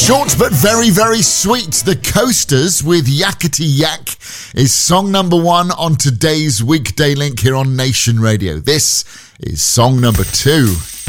Short but very, very sweet. The Coasters with Yakety Yak is song number 1 on today's Weekday Link here on Nation Radio. This is song number 2.